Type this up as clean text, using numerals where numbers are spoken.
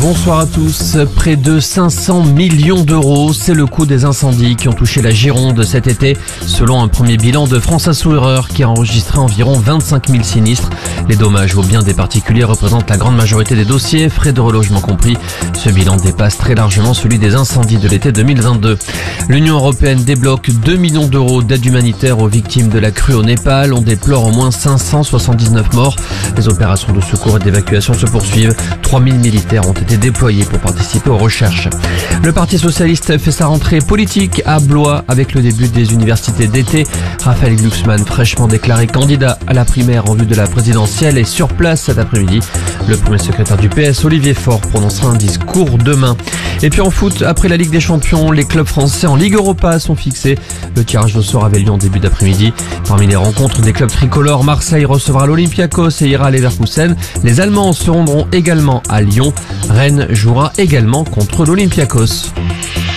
Bonsoir à tous. Près de 500 millions d'euros, c'est le coût des incendies qui ont touché la Gironde cet été, selon un premier bilan de France Assureur qui a enregistré environ 25 000 sinistres. Les dommages aux biens des particuliers représentent la grande majorité des dossiers, frais de relogement compris. Ce bilan dépasse très largement celui des incendies de l'été 2022. L'Union européenne débloque 2 millions d'euros d'aide humanitaire aux victimes de la crue au Népal. On déplore au moins 579 morts. Les opérations de secours et d'évacuation se poursuivent. 3000 militaires ont été déployés pour participer aux recherches. Le Parti socialiste fait sa rentrée politique à Blois avec le début des universités d'été. Raphaël Glucksmann, fraîchement déclaré candidat à la primaire en vue de la présidentielle, est sur place cet après-midi. Le premier secrétaire du PS, Olivier Faure, prononcera un discours demain. Et puis en foot, après la Ligue des Champions, les clubs français en Ligue Europa sont fixés. Le tirage au sort avait lieu en début d'après-midi. Parmi les rencontres des clubs tricolores, Marseille recevra l'Olympiakos et ira à Leverkusen. Les Allemands se rendront également à Lyon. Rennes jouera également contre l'Olympiakos.